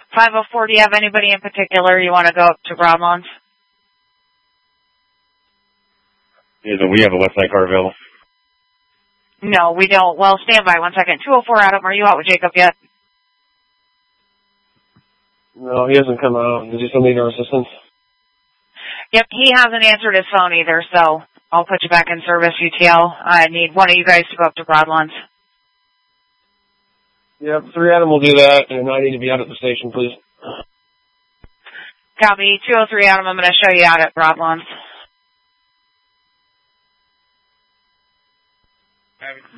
504, do you have anybody in particular you want to go up to Broadlands? Yeah, do we have a West Side car available? No, we don't. Well, stand by 1 second. 204, Adam, are you out with Jacob yet? No, he hasn't come out. Does he still need our assistance? Yep, he hasn't answered his phone either, so I'll put you back in service, UTL. I need one of you guys to go up to Broadlands. Yep, 3 Adam will do that, and I need to be out at the station, please. Copy. 203, Adam, I'm going to show you out at Broadlands.